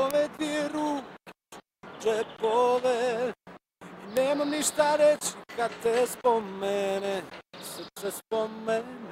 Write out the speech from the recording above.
ove dvije ruke džepove. I nemam ništa reći kad te spomene, srce spomene.